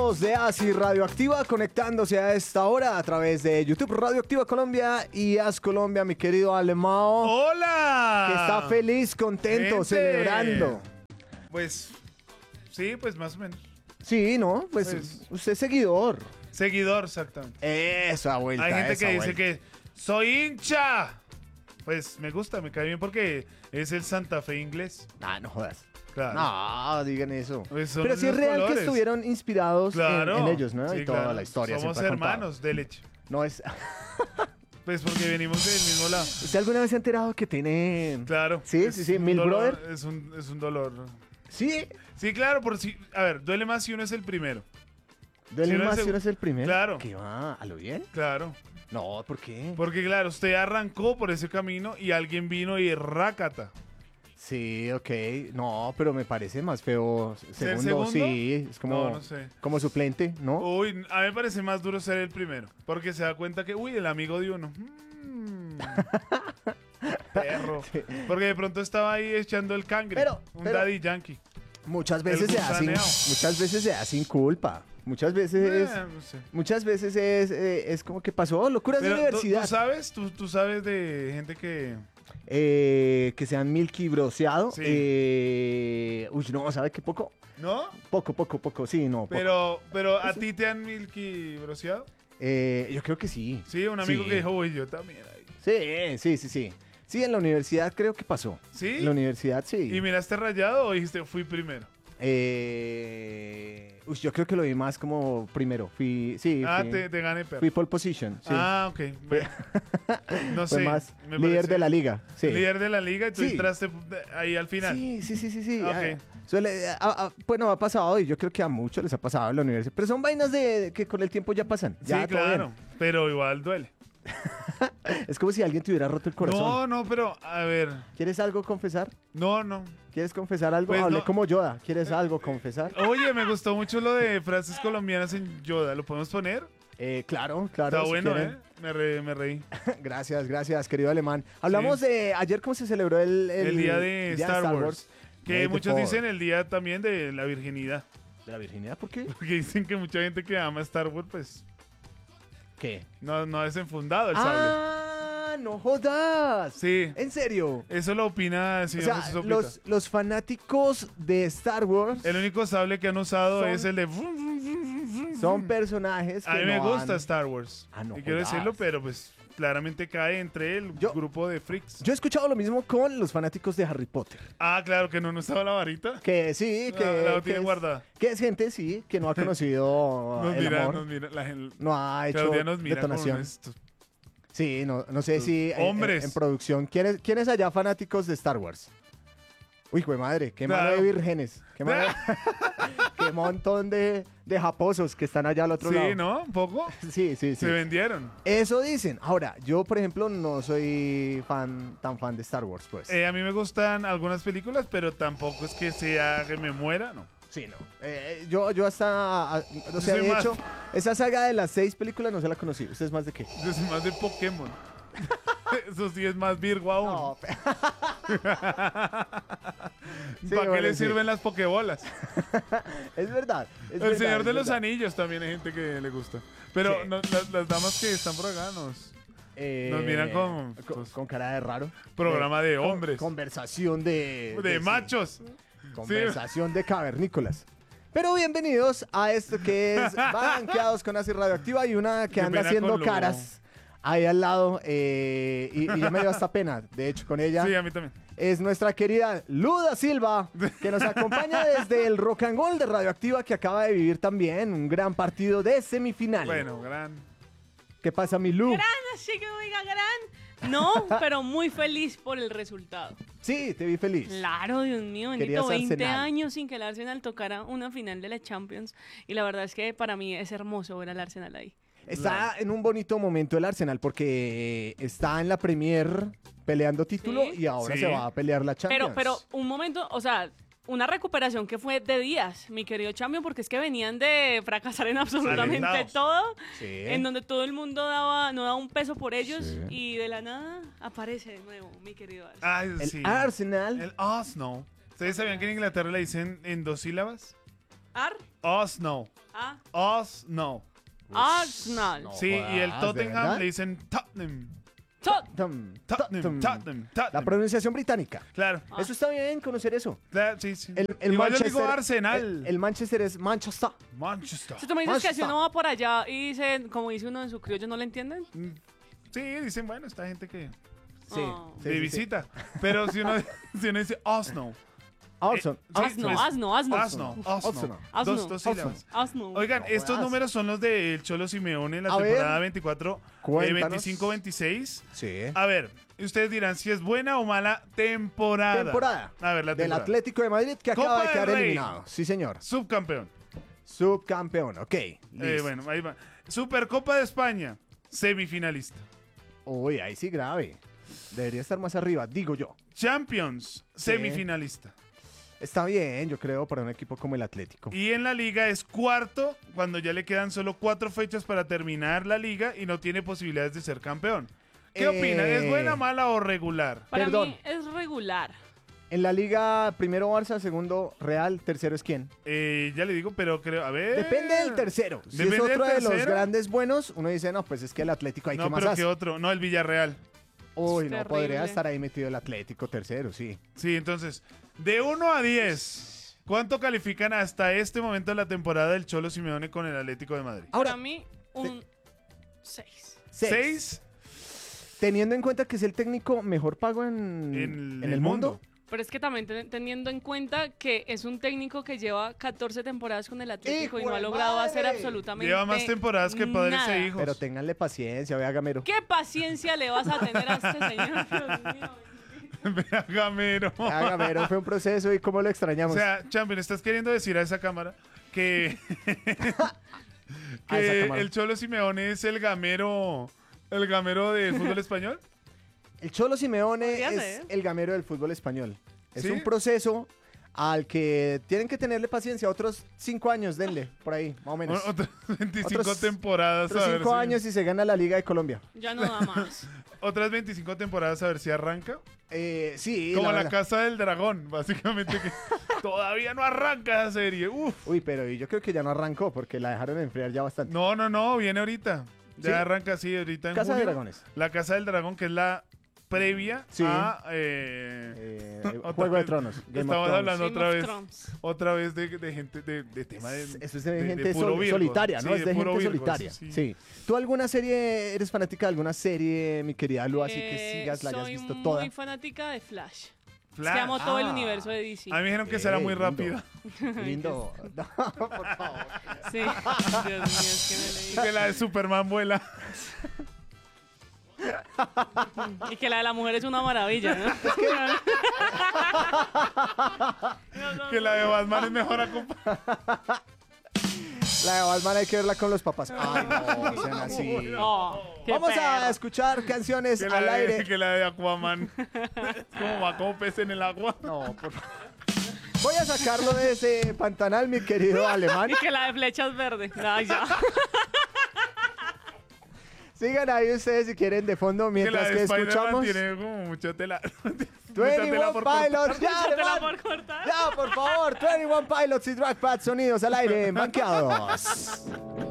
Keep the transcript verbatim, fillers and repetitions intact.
amigos de Así Radioactiva conectándose a esta hora a través de YouTube Radioactiva Colombia y As Colombia, mi querido Alemão. ¡Hola! Que está feliz, contento, Gente. celebrando. Pues, sí, pues más o menos. Sí, ¿no? Pues, Pues- usted es seguidor. Seguidor, exactamente. Esa vuelta, Hay gente esa que vuelta. dice que soy hincha. Pues me gusta, me cae bien porque es el Santa Fe inglés. Ah, no jodas. Claro. No, digan eso. Pues son Pero sí es esos real colores. que estuvieron inspirados en- Claro. en, ellos, ¿no? Sí, y toda claro. la historia. Somos siempre ha contado. hermanos de leche. No es... Pues porque venimos del mismo lado. ¿Usted alguna vez se ha enterado que tiene... Claro. Sí, es sí, sí, un Mil dolor, Brother? Es un, es un dolor. Sí. Sí, claro, por si. A ver, duele más si uno es el primero. Duele Si uno más es si el- uno es el primero. Claro. ¿Qué va? ¿A lo bien? Claro. No, ¿por qué? Porque, claro, usted arrancó por ese camino y alguien vino y rácata. Sí, ok. No, pero me parece más feo ¿Ser segundo. segundo? Sí, es como, No, no sé. como suplente, ¿no? Uy, a mí me parece más duro ser el primero. Porque se da cuenta que, uy, el amigo de uno. Mm. Perro. Sí. Porque de pronto estaba ahí echando el cangre. Pero- un pero- daddy yankee. Muchas veces El se da sin, gusaneo. muchas veces se da sin culpa. Muchas veces, Eh, no sé. muchas veces es, eh, es como que pasó locuras de Pero, ¿tú, universidad. tú sabes? ¿Tú, tú sabes de gente que... Eh, que sean milky broseado. Sí. Eh, uy, no, ¿sabe qué poco? ¿No? Poco, poco, poco. Sí, no. poco. Pero, pero ¿a ti te han milky broseado? Eh, yo creo que sí. Sí, un amigo Sí. que dijo, uy, yo también ahí. Sí, sí, sí, sí. Sí, en la universidad creo que pasó. ¿Sí? En la universidad sí. ¿Y miraste rayado o dijiste, fui primero? Eh, uy, yo creo que lo vi más como primero. Fui, sí, Ah, fui, te, te gané, perro. fui pole position. Sí. Ah, ok. Ve. No Fue sé. más me líder parece- de la liga. Sí. Líder de la liga y tú Sí. entraste ahí al final. Sí, sí, sí, sí, sí. Ok. Ah, suele- ah, ah, bueno, ha pasado y yo creo que a muchos les ha pasado en la universidad. Pero son vainas de, de que con el tiempo ya pasan. Ya, sí, todo claro. bien. Pero igual duele. Es como si alguien te hubiera roto el corazón. No, no, pero a ver. ¿Quieres algo confesar? No, no. ¿Quieres confesar algo? Pues Hablé no. como Yoda. ¿Quieres algo confesar? Oye, me gustó mucho lo de frases colombianas en Yoda. ¿Lo podemos poner? Eh, claro, claro. Está si bueno, quieren. ¿eh? Me, re- me reí. Gracias, gracias, querido alemán. Hablamos Sí. de ayer cómo se celebró el, El, día de Star, Wars. Que May the muchos fourth. dicen el día también de la virginidad. ¿De la virginidad? ¿Por qué? Porque dicen que mucha gente que ama Star Wars, pues, ¿Qué? no, no es enfundado el sable. ¡Ah! ¡No jodas! Sí. ¿En serio? Eso lo opina el O señor sea, Jesús Sopita. los, los fanáticos de Star Wars El único sable que han usado Son- es el de... vrum, vrum, vrum, vrum, son vrum. personajes que A mí me no gusta han- Star Wars. Ah, no y quiero jodas. decirlo, pero pues claramente cae entre el Yo- grupo de freaks. Yo he escuchado lo mismo con los fanáticos de Harry Potter. Ah, claro, que no nos estaba la varita. Que sí, que... Ah, la que tienen es- guardada. Que es gente, sí, que no ha conocido Nos el mira, amor. nos mira, la gente... No ha hecho Claudia nos mira detonación. con esto. Sí, no, no sé si en- Hombres. En, en producción. ¿Quiénes, ¿Quiénes allá fanáticos de Star Wars? Uy, güey madre, qué mano Claro. de vírgenes. Qué, mano- qué montón de, de japosos que están allá al otro lado. Sí, ¿no? Un poco. Sí, sí, sí. Se vendieron. Eso dicen. Ahora, yo, por ejemplo, no soy fan tan fan de Star Wars, pues. Eh, a mí me gustan algunas películas, pero tampoco es que sea que me muera, ¿no? Sí, no. Eh, yo, yo hasta. a- O sea, soy de más- hecho, esa saga de las seis películas no se la conocí. ¿Usted es más de qué? Yo soy más de Pokémon. Eso sí es más Virgo aún. No, pe- Sí, ¿Para qué bueno, le sí. sirven las Pokebolas? es verdad. es El verdad, Señor es de los verdad. Anillos también hay gente que le gusta. Pero Sí. no- las, las damas que están por acá nos... Eh, Nos miran con- con, con cara de raro. Programa de con- hombres. conversación de... De machos. Conversación de cavernícolas. Pero bienvenidos a esto que es Banqueados con Acid Radioactiva y una que Qué anda pena haciendo con lo- caras ahí al lado. eh, y, y ya me dio hasta pena, de hecho, con ella. Sí, a mí también. Es nuestra querida Luda Silva, que nos acompaña desde el Rock and Roll de Radioactiva, que acaba de vivir también un gran partido de semifinal. Bueno, gran... ¿Qué pasa, mi Lu? Gran, así que oiga, gran. No, pero muy feliz por el resultado. Sí, te vi feliz. Claro, Dios mío, Querías bendito, veinte Arsenal. años sin que el Arsenal tocara una final de la Champions. Y la verdad es que para mí es hermoso ver al Arsenal ahí. Está en un bonito momento el Arsenal porque está en la Premier peleando título Sí. y ahora Sí. se va a pelear la Champions. Pero, pero un momento, o sea, una recuperación que fue de días, mi querido Champion, porque es que venían de fracasar en absolutamente Alentados. todo, Sí. en donde todo el mundo daba, no daba un peso por ellos Sí. y de la nada aparece de nuevo, mi querido Arsenal. Ay, El sí. Arsenal. El Arsenal. ¿Ustedes sabían que en Inglaterra le dicen en dos sílabas? Ar, Arsenal. A, Arsenal. Arsenal. no. Sí, y el jodas, ¿de Tottenham verdad? le dicen Tottenham. Tot. Tum, Tottenham, tum. Tottenham, La Tottenham. pronunciación británica. Claro. Ah. Eso está bien, conocer eso. Claro, sí, sí. El, el Igual yo Manchester, digo Arsenal. El, el Manchester es Manchester. Manchester. Si tú me dices que si Manchester. uno va por allá y dice, como dice uno en su criollo, ¿no le entienden? Mm, Sí, dicen, bueno, esta gente que Sí, Oh. sí, de sí, sí. visita. Pero si uno, si uno dice Arsenal. Arsenal. Eh, sí, Asno, pues, asno, asno. Arsenal, Arsenal. Asno. Dos, dos sílabas. Asno. Oigan, No estos jodas. números son los del Cholo Simeone en la A ver, temporada veinticuatro, eh, cuéntanos. veinticinco veintiséis. Sí. A ver, ustedes dirán si es buena o mala temporada. Temporada. A ver, la Del temporada. Atlético de Madrid que Copa acaba de del quedar Rey. eliminado. Sí, señor. Subcampeón. Subcampeón, ok. Eh, listo. bueno, ahí va. Supercopa de España, semifinalista. Uy, ahí sí grave. Debería estar más arriba, digo yo. Champions, semifinalista. Está bien, yo creo, para un equipo como el Atlético. Y en la liga es cuarto cuando ya le quedan solo cuatro fechas para terminar la liga y no tiene posibilidades de ser campeón. ¿Qué Eh, opina? ¿Es buena, mala o regular? Para Perdón. mí es regular. En la liga, primero Barça, segundo Real, tercero es quién. Eh, ya le digo, pero creo, a ver. Depende del tercero. Si Depende es del otro de los tercero. grandes buenos, uno dice, no, pues es que el Atlético hay No, que más pero hace. ¿qué otro? No, el Villarreal. Uy, Es no terrible. podría estar ahí metido el Atlético tercero, sí. Sí, entonces, de uno a diez, ¿cuánto califican hasta este momento de la temporada del Cholo Simeone con el Atlético de Madrid? Ahora, Para mí, un seis. seis. ¿Seis? Teniendo en cuenta que es el técnico mejor pago en, En, en el mundo. Pero es que también ten- teniendo en cuenta que es un técnico que lleva catorce temporadas con el Atlético y ¡Hijo no ha de logrado hacer madre! absolutamente Lleva más temporadas que padres nada. e hijos. Pero ténganle paciencia, vea Gamero. ¿Qué paciencia le vas a tener a este señor? Dios mío. Vea, Gamero. Vea Gamero, fue un proceso y cómo lo O extrañamos. sea, Champion, ¿estás queriendo decir a esa cámara que, A esa que cámara. el Cholo Simeone es el gamero, el gamero del fútbol español? El Cholo Simeone Podría es ser. el gamero del fútbol español. Es ¿Sí? un proceso al que tienen que tenerle paciencia. Otros cinco años, denle, por ahí, más o menos. O- Otras veinticinco Otros- temporadas. Otros a ver cinco si- años y se gana la Liga de Colombia. Ya no da más. Otras veinticinco temporadas a ver si arranca. Eh, sí, Como la, verdad. Casa del Dragón, básicamente, que todavía no arranca esa serie. Uf. Uy, pero yo creo que ya no arrancó porque la dejaron enfriar ya bastante. No, no, no, viene ahorita. Ya ¿Sí? arranca así ahorita en Casa de junio. Dragones. La Casa del Dragón, que es la previa Sí. a... eh, Eh, Otra Juego de vez. Tronos. Game of Estamos Thrones. hablando Game otra of vez. Thrones. Otra vez de, de gente, de, de tema de... Eso es de, de- de gente puro sol- Virgo. solitaria, ¿no? Sí, es de, puro gente Virgo, solitaria. sí, Sí. sí. ¿Tú alguna serie, eres fanática de alguna serie, mi querida Lu, así que Eh, sigas, la hayas soy visto muy toda? fanática de Flash. Flash. Es que amo todo el Ah. universo de D C. A mí me dijeron que será Eh, muy lindo. rápida. Lindo. No, por favor. Sí. Dios mío, es que me leí. Y que la de Superman vuela. Y que la de la mujer es una maravilla, ¿no? No, no, Que la de Batman es mejor acompañada. La de Batman hay que verla con los papás. Ay, no, sean así. no, qué Vamos a perro. escuchar canciones Que la, al de, aire. que la de Aquaman. Como va como pez en el agua. No, por favor. Voy a sacarlo de ese pantanal, mi querido alemán. Y que la de flechas verdes. Ay, ya. Sigan ahí ustedes si quieren de fondo Que la mientras de que Spider-Man escuchamos tiene como mucha tela. mucha veintiuno tela por cortar. Pilots. Ya, Te la alemán. por cortar. Ya, por favor. veintiuno Pilots y Dragpad, sonidos al aire, banqueados.